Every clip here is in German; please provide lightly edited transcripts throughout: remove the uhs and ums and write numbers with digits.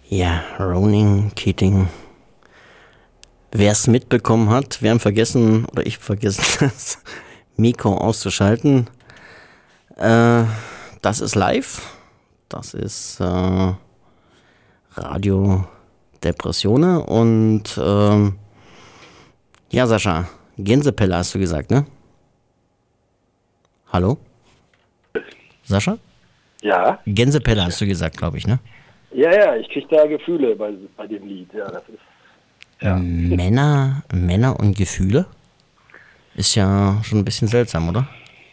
Ja, Ronan Keating. Wer es mitbekommen hat, wir haben vergessen, oder ich vergessen, das Mikro auszuschalten. Das ist live. Das ist Radio Depressione und ja, Sascha, Gänsepelle hast du gesagt, ne? Hallo? Sascha? Ja. Gänsepelle hast du gesagt, glaube ich, ne? Ja, ich kriege da Gefühle bei dem Lied. Ja, das ist. Ja. Männer und Gefühle? Ist ja schon ein bisschen seltsam, oder?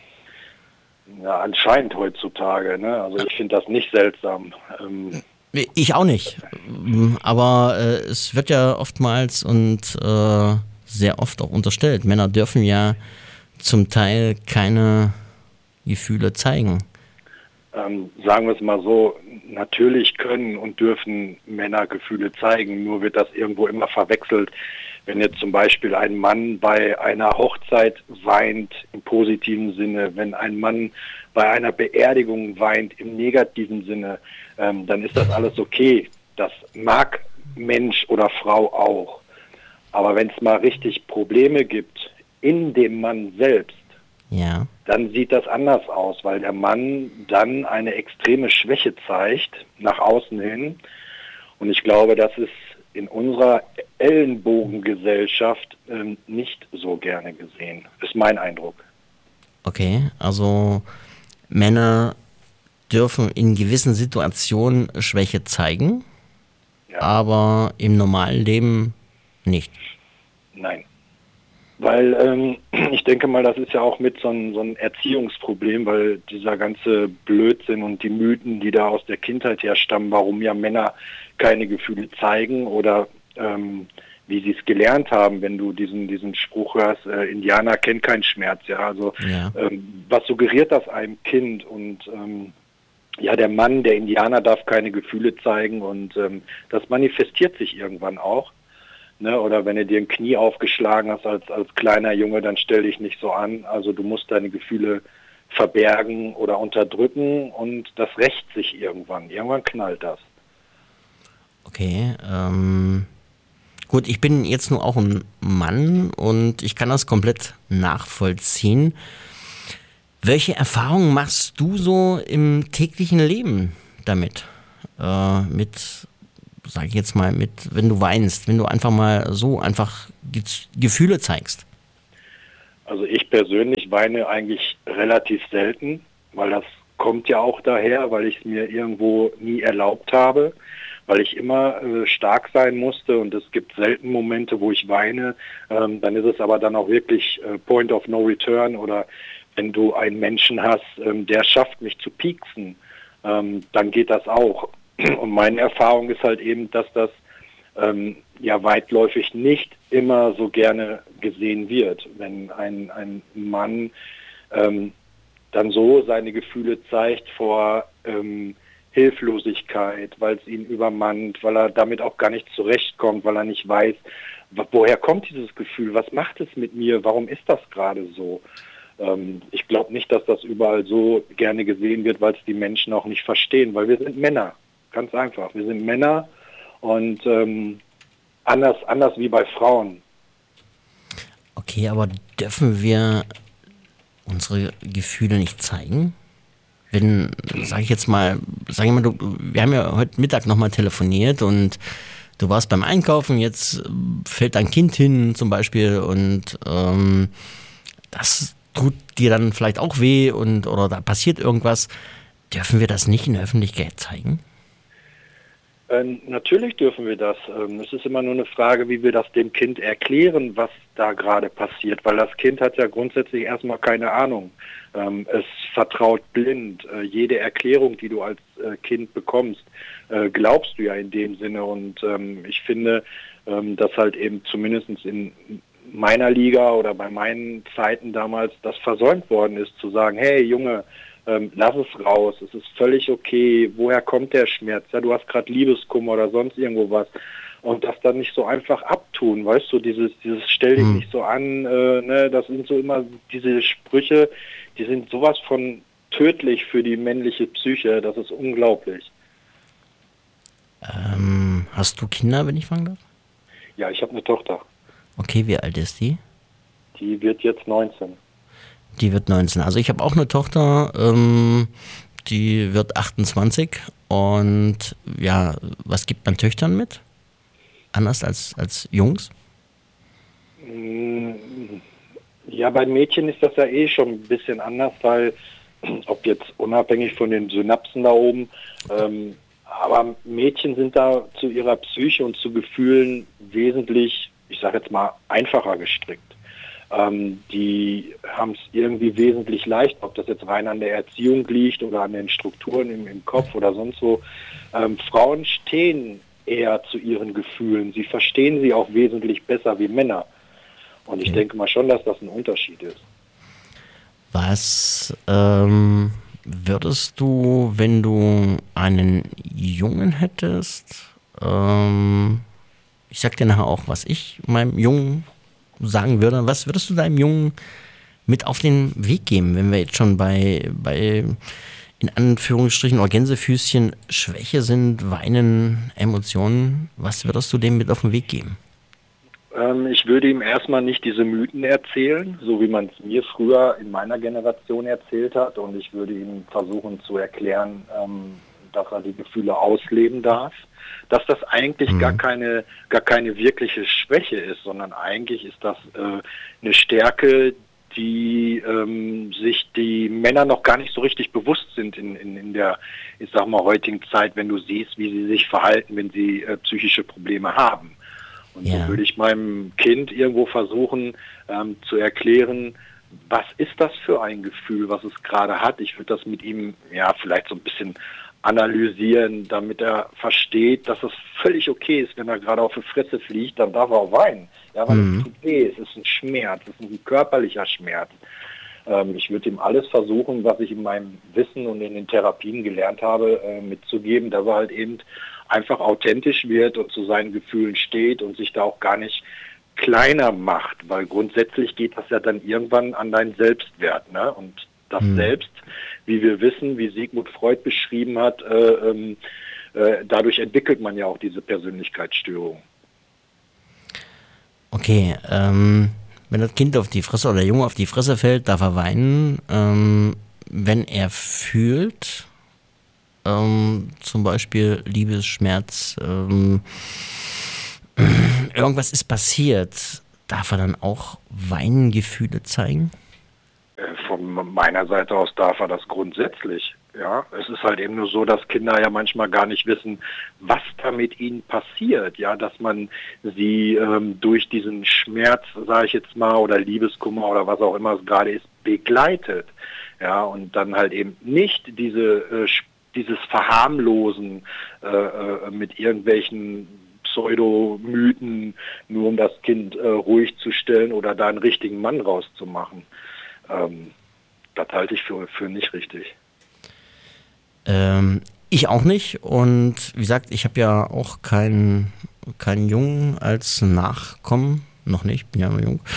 Ja, anscheinend heutzutage. Ne? Also ich finde das nicht seltsam. Ich auch nicht. Aber es wird ja oftmals und sehr oft auch unterstellt, Männer dürfen ja zum Teil keine Gefühle zeigen. Sagen wir es mal so, natürlich können und dürfen Männer Gefühle zeigen, nur wird das irgendwo immer verwechselt. Wenn jetzt zum Beispiel ein Mann bei einer Hochzeit weint im positiven Sinne, wenn ein Mann bei einer Beerdigung weint im negativen Sinne, dann ist das alles okay. Das mag Mensch oder Frau auch. Aber wenn es mal richtig Probleme gibt in dem Mann selbst, Ja. dann sieht das anders aus, weil der Mann dann eine extreme Schwäche zeigt nach außen hin. Und ich glaube, das ist in unserer Ellenbogengesellschaft nicht so gerne gesehen. Ist mein Eindruck. Okay, also Männer dürfen in gewissen Situationen Schwäche zeigen, Ja. aber im normalen Leben nicht. Nein. Weil ich denke mal, das ist ja auch mit so ein Erziehungsproblem, weil dieser ganze Blödsinn und die Mythen, die da aus der Kindheit herstammen, warum ja Männer keine Gefühle zeigen oder wie sie es gelernt haben, wenn du diesen Spruch hörst, Indianer kennen keinen Schmerz, ja, also Ja. Was suggeriert das einem Kind? Und ja, der Mann, der Indianer darf keine Gefühle zeigen und das manifestiert sich irgendwann auch. Ne, oder wenn du dir ein Knie aufgeschlagen hast als kleiner Junge, dann stell dich nicht so an. Also du musst deine Gefühle verbergen oder unterdrücken und das rächt sich irgendwann. Irgendwann knallt das. Okay, gut, ich bin jetzt nur auch ein Mann und ich kann das komplett nachvollziehen. Welche Erfahrungen machst du so im täglichen Leben damit? Sag ich jetzt mal, wenn du weinst, wenn du einfach mal so einfach Gefühle zeigst? Also ich persönlich weine eigentlich relativ selten, weil das kommt ja auch daher, weil ich es mir irgendwo nie erlaubt habe, weil ich immer stark sein musste und es gibt selten Momente, wo ich weine. Dann ist es aber dann auch wirklich Point of No Return oder wenn du einen Menschen hast, der schafft mich zu pieksen, dann geht das auch. Und meine Erfahrung ist halt eben, dass das ja weitläufig nicht immer so gerne gesehen wird, wenn ein Mann dann so seine Gefühle zeigt vor Hilflosigkeit, weil es ihn übermannt, weil er damit auch gar nicht zurechtkommt, weil er nicht weiß, woher kommt dieses Gefühl, was macht es mit mir, warum ist das gerade so? Ich glaube nicht, dass das überall so gerne gesehen wird, weil es die Menschen auch nicht verstehen, weil wir sind Männer, ganz einfach. Wir sind Männer und anders wie bei Frauen. Okay, aber dürfen wir unsere Gefühle nicht zeigen? Wenn, sag ich mal, wir haben ja heute Mittag nochmal telefoniert und du warst beim Einkaufen, jetzt fällt dein Kind hin zum Beispiel und das tut dir dann vielleicht auch weh oder da passiert irgendwas. Dürfen wir das nicht in der Öffentlichkeit zeigen? Natürlich dürfen wir das. Es ist immer nur eine Frage, wie wir das dem Kind erklären, was da gerade passiert, weil das Kind hat ja grundsätzlich erstmal keine Ahnung. Es vertraut blind. Jede Erklärung, die du als Kind bekommst, glaubst du ja in dem Sinne. Und ich finde, dass halt eben zumindest in meiner Liga oder bei meinen Zeiten damals das versäumt worden ist, zu sagen, hey Junge, lass es raus, es ist völlig okay, woher kommt der Schmerz? Ja, du hast gerade Liebeskummer oder sonst irgendwo was. Und das dann nicht so einfach abtun, weißt du, dieses stell dich nicht so an, ne, das sind so immer diese Sprüche, die sind sowas von tödlich für die männliche Psyche, das ist unglaublich. Hast du Kinder, wenn ich fragen darf? Ja, ich habe eine Tochter. Okay, wie alt ist die? Die wird jetzt 19. Die wird 19. Also ich habe auch eine Tochter, die wird 28. Und ja, was gibt man Töchtern mit? Anders als Jungs? Mm, Ja, bei Mädchen ist das ja eh schon ein bisschen anders, weil, ob jetzt unabhängig von den Synapsen da oben, aber Mädchen sind da zu ihrer Psyche und zu Gefühlen wesentlich, ich sage jetzt mal, einfacher gestrickt. Die haben es irgendwie wesentlich leicht, ob das jetzt rein an der Erziehung liegt oder an den Strukturen im Kopf oder sonst wo. Frauen stehen eher zu ihren Gefühlen. Sie verstehen sie auch wesentlich besser wie Männer. Und ich Okay. denke mal schon, dass das ein Unterschied ist. Was würdest du, wenn du einen Jungen hättest, ich sag dir nachher auch, was ich meinem Jungen sagen würde, was würdest du deinem Jungen mit auf den Weg geben, wenn wir jetzt schon bei in Anführungsstrichen oder Gänsefüßchen Schwäche sind, Weinen, Emotionen, was würdest du dem mit auf den Weg geben? Ich würde ihm erstmal nicht diese Mythen erzählen, so wie man es mir früher in meiner Generation erzählt hat. Und ich würde ihm versuchen zu erklären, dass er die Gefühle ausleben darf. Dass das eigentlich gar keine wirkliche Schwäche ist, sondern eigentlich ist das eine Stärke, die sich die Männer noch gar nicht so richtig bewusst sind in der, ich sag mal, heutigen Zeit, wenn du siehst, wie sie sich verhalten, wenn sie psychische Probleme haben. Und so Ja. würde ich meinem Kind irgendwo versuchen zu erklären, was ist das für ein Gefühl, was es gerade hat. Ich würde das mit ihm ja vielleicht so ein bisschen analysieren, damit er versteht, dass es völlig okay ist, wenn er gerade auf die Fresse fliegt, dann darf er auch weinen. Ja, weil es tut weh, es ist ein Schmerz, es ist ein körperlicher Schmerz. Ich würde ihm alles versuchen, was ich in meinem Wissen und in den Therapien gelernt habe, mitzugeben, dass er halt eben einfach authentisch wird und zu seinen Gefühlen steht und sich da auch gar nicht kleiner macht, weil grundsätzlich geht das ja dann irgendwann an deinen Selbstwert, ne? Und das Selbst, wie wir wissen, wie Sigmund Freud beschrieben hat, dadurch entwickelt man ja auch diese Persönlichkeitsstörung. Okay, wenn das Kind auf die Fresse oder der Junge auf die Fresse fällt, darf er weinen. Wenn er fühlt, zum Beispiel Liebesschmerz, irgendwas ist passiert, darf er dann auch weinen, Gefühle zeigen? Von meiner Seite aus darf er das grundsätzlich. Ja, es ist halt eben nur so, dass Kinder ja manchmal gar nicht wissen, was da mit ihnen passiert. Ja, dass man sie durch diesen Schmerz, sage ich jetzt mal, oder Liebeskummer oder was auch immer es gerade ist, begleitet. Ja, und dann halt eben nicht dieses Verharmlosen mit irgendwelchen Pseudomythen, nur um das Kind ruhig zu stellen oder da einen richtigen Mann rauszumachen. Das halte ich für nicht richtig. Ich auch nicht. Und wie gesagt, ich habe ja auch keinen Jungen als Nachkommen. Noch nicht, bin ja nur jung.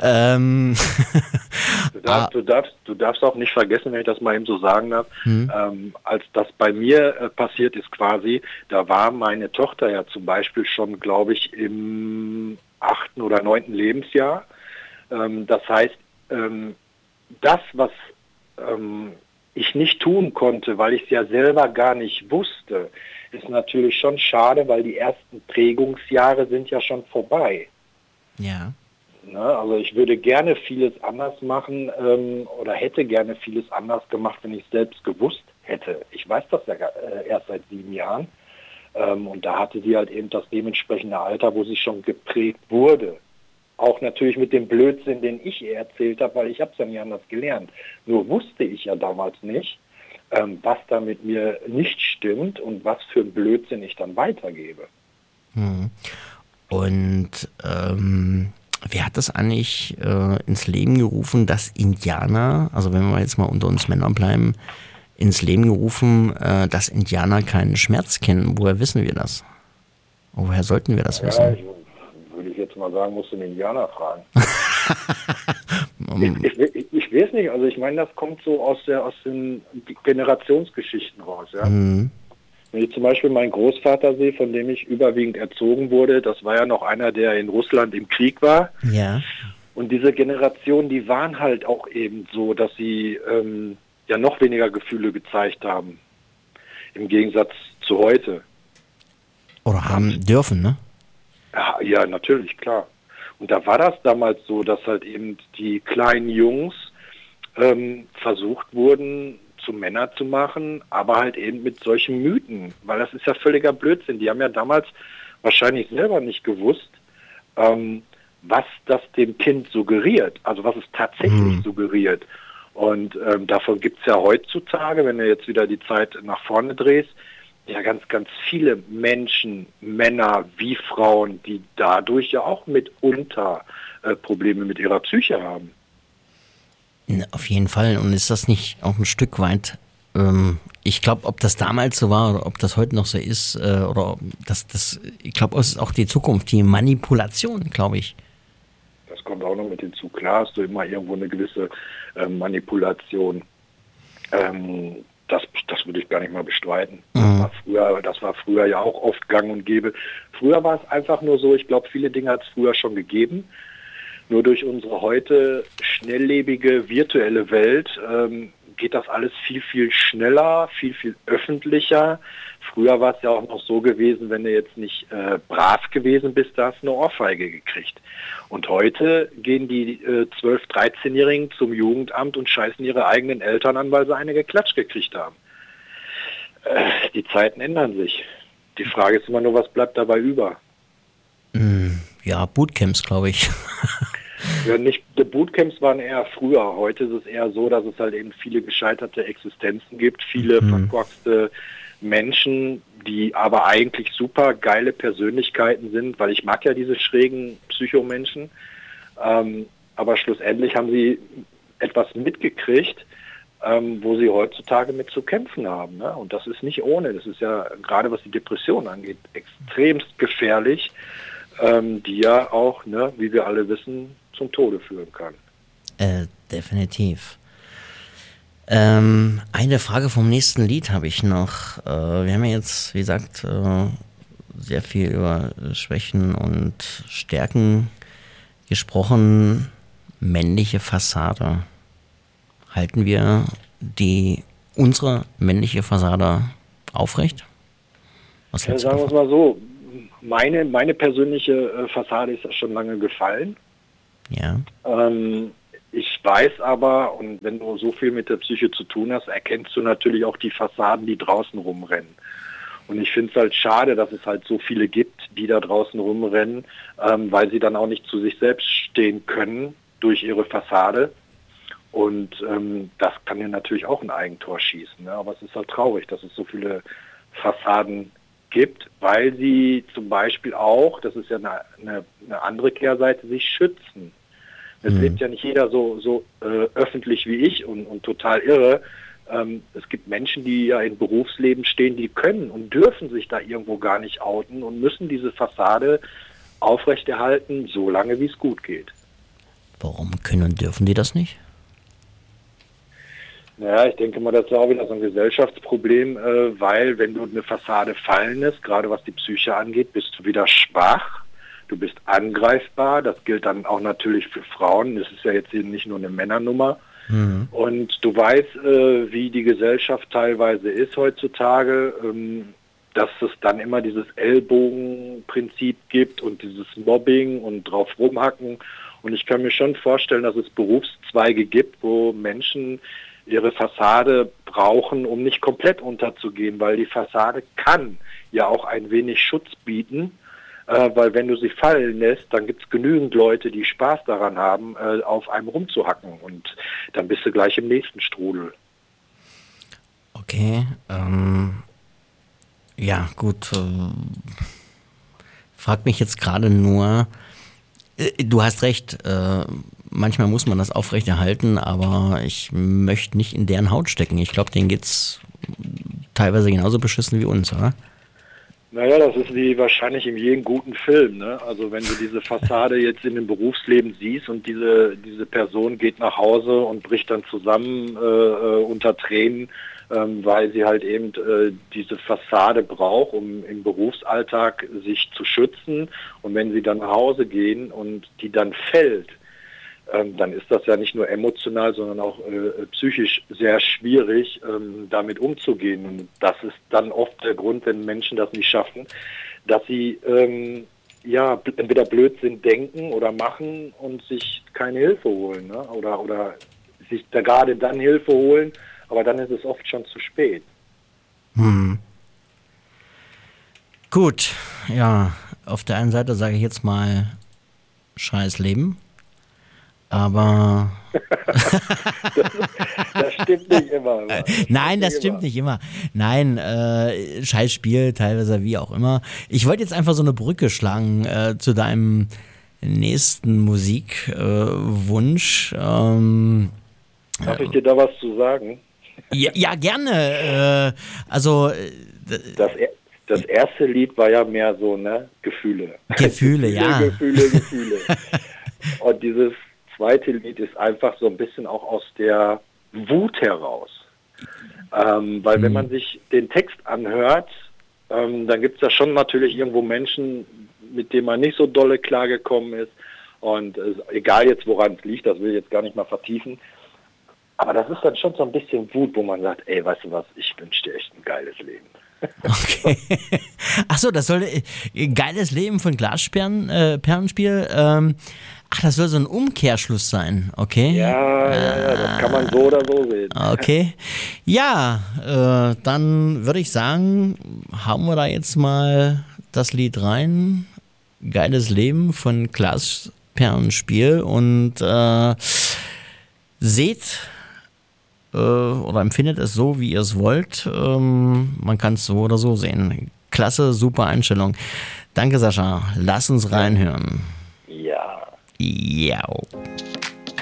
Du darfst auch nicht vergessen, wenn ich das mal eben so sagen darf, als das bei mir passiert ist quasi, da war meine Tochter ja zum Beispiel schon, glaube ich, im 8. oder 9. Lebensjahr. Das heißt, das, was ich nicht tun konnte, weil ich es ja selber gar nicht wusste, ist natürlich schon schade, weil die ersten Prägungsjahre sind ja schon vorbei. Ja. Ne? Also ich würde gerne vieles anders machen oder hätte gerne vieles anders gemacht, wenn ich es selbst gewusst hätte. Ich weiß das ja erst seit 7 Jahren und da hatte sie halt eben das dementsprechende Alter, wo sie schon geprägt wurde. Auch natürlich mit dem Blödsinn, den ich ihr erzählt habe, weil ich habe es ja nie anders gelernt. Nur wusste ich ja damals nicht, was da mit mir nicht stimmt und was für ein Blödsinn ich dann weitergebe. Und wer hat das eigentlich ins Leben gerufen, dass Indianer, also wenn wir jetzt mal unter uns Männern bleiben, ins Leben gerufen, dass Indianer keinen Schmerz kennen? Woher wissen wir das? Woher sollten wir das wissen? Würde ich jetzt mal sagen, musst du den Indianer fragen. Ich weiß nicht, also ich meine, das kommt so aus den Generationsgeschichten raus, ja. Wenn ich zum Beispiel meinen Großvater sehe, von dem ich überwiegend erzogen wurde, das war ja noch einer, der in Russland im Krieg war. Ja. Und diese Generation, die waren halt auch eben so, dass sie ja noch weniger Gefühle gezeigt haben, im Gegensatz zu heute. Oder haben dürfen, ne? Ja, natürlich, klar. Und da war das damals so, dass halt eben die kleinen Jungs versucht wurden, zu Männer zu machen, aber halt eben mit solchen Mythen, weil das ist ja völliger Blödsinn. Die haben ja damals wahrscheinlich selber nicht gewusst, was das dem Kind suggeriert, also was es tatsächlich suggeriert. Und davon gibt es ja heutzutage, wenn du jetzt wieder die Zeit nach vorne drehst, ja ganz, ganz viele Menschen, Männer wie Frauen, die dadurch ja auch mitunter Probleme mit ihrer Psyche haben. Auf jeden Fall. Und ist das nicht auch ein Stück weit, ich glaube, ob das damals so war oder ob das heute noch so ist, oder ich glaube, es ist auch die Zukunft, die Manipulation, glaube ich. Das kommt auch noch mit hinzu. Klar hast du immer irgendwo eine gewisse Manipulation. Das würde ich gar nicht mal bestreiten. Das war früher ja auch oft gang und gäbe. Früher war es einfach nur so, ich glaube, viele Dinge hat es früher schon gegeben. Nur durch unsere heute schnelllebige virtuelle Welt geht das alles viel, viel schneller, viel, viel öffentlicher. Früher war es ja auch noch so gewesen, wenn du jetzt nicht brav gewesen bist, da hast du eine Ohrfeige gekriegt. Und heute gehen die 12-, 13-Jährigen zum Jugendamt und scheißen ihre eigenen Eltern an, weil sie eine geklatscht gekriegt haben. Die Zeiten ändern sich. Die Frage ist immer nur, was bleibt dabei über? Ja, Bootcamps, glaube ich. Ja, die Bootcamps waren eher früher. Heute ist es eher so, dass es halt eben viele gescheiterte Existenzen gibt, viele verkorkste Menschen, die aber eigentlich super geile Persönlichkeiten sind, weil ich mag ja diese schrägen Psychomenschen. Aber schlussendlich haben sie etwas mitgekriegt, wo sie heutzutage mit zu kämpfen haben. Ne? Und das ist nicht ohne. Das ist ja, gerade was die Depression angeht, extremst gefährlich, die ja auch, ne, wie wir alle wissen, zum Tode führen kann. Definitiv. Eine Frage vom nächsten Lied habe ich noch. Wir haben ja jetzt, wie gesagt, sehr viel über Schwächen und Stärken gesprochen. Männliche Fassade. Halten wir unsere männliche Fassade aufrecht? Was ja, sagen wir es mal so, meine persönliche Fassade ist ja schon lange gefallen. Ja. Ich weiß aber, und wenn du so viel mit der Psyche zu tun hast, erkennst du natürlich auch die Fassaden, die draußen rumrennen. Und ich finde es halt schade, dass es halt so viele gibt, die da draußen rumrennen, weil sie dann auch nicht zu sich selbst stehen können durch ihre Fassade. Und das kann ja natürlich auch ein Eigentor schießen. Ne? Aber es ist halt traurig, dass es so viele Fassaden gibt, weil sie zum Beispiel auch, das ist ja eine andere Kehrseite, sich schützen. Es lebt ja nicht jeder so öffentlich wie ich und total irre. Es gibt Menschen, die ja im Berufsleben stehen, die können und dürfen sich da irgendwo gar nicht outen und müssen diese Fassade aufrechterhalten, so lange wie es gut geht. Warum können und dürfen die das nicht? Naja, ich denke mal, das ist auch wieder so ein Gesellschaftsproblem, weil wenn du eine Fassade fallen lässt, gerade was die Psyche angeht, bist du wieder schwach, du bist angreifbar, das gilt dann auch natürlich für Frauen, das ist ja jetzt eben nicht nur eine Männernummer. Und du weißt, wie die Gesellschaft teilweise ist heutzutage, dass es dann immer dieses Ellbogenprinzip gibt und dieses Mobbing und drauf rumhacken. Und ich kann mir schon vorstellen, dass es Berufszweige gibt, wo Menschen ihre Fassade brauchen, um nicht komplett unterzugehen, weil die Fassade kann ja auch ein wenig Schutz bieten, weil wenn du sie fallen lässt, dann gibt es genügend Leute, die Spaß daran haben, auf einem rumzuhacken und dann bist du gleich im nächsten Strudel. Okay, ja gut, frag mich jetzt gerade nur, du hast recht, manchmal muss man das aufrechterhalten, aber ich möchte nicht in deren Haut stecken. Ich glaube, denen geht's teilweise genauso beschissen wie uns, oder? Naja, das ist wie wahrscheinlich in jedem guten Film, ne? Also wenn du diese Fassade jetzt in dem Berufsleben siehst und diese Person geht nach Hause und bricht dann zusammen unter Tränen, weil sie halt eben diese Fassade braucht, um im Berufsalltag sich zu schützen. Und wenn sie dann nach Hause gehen und die dann fällt, dann ist das ja nicht nur emotional, sondern auch psychisch sehr schwierig, damit umzugehen. Und das ist dann oft der Grund, wenn Menschen das nicht schaffen, dass sie entweder Blödsinn denken oder machen und sich keine Hilfe holen, ne? Oder sich da gerade dann Hilfe holen, aber dann ist es oft schon zu spät. Gut, ja, auf der einen Seite sage ich jetzt mal scheiß Leben, aber Das stimmt nicht immer. nein, das stimmt nicht immer. Nein, scheiß Spiel, teilweise wie auch immer. Ich wollte jetzt einfach so eine Brücke schlagen zu deinem nächsten Musikwunsch. Darf ich dir da was zu sagen? Ja, gerne. Also Das erste Lied war ja mehr so, ne, Gefühle. Gefühle, ja. Gefühle. Und dieses zweite Lied ist einfach so ein bisschen auch aus der Wut heraus. Weil wenn man sich den Text anhört, dann gibt es ja schon natürlich irgendwo Menschen, mit denen man nicht so dolle klargekommen ist. Und egal jetzt, woran es liegt, das will ich jetzt gar nicht mal vertiefen. Aber das ist dann schon so ein bisschen Wut, wo man sagt, ey, weißt du was, ich wünsche dir echt ein geiles Leben. Okay. Achso, das soll geiles Leben von Glasperlenspiel. Das soll so ein Umkehrschluss sein, okay? Ja, das kann man so oder so sehen. Okay. Ja, dann würde ich sagen, hauen wir da jetzt mal das Lied rein. Geiles Leben von Glasperlenspiel und seht oder empfindet es so, wie ihr es wollt. Man kann es so oder so sehen. Klasse, super Einstellung. Danke, Sascha. Lass uns reinhören. Ja. Ja.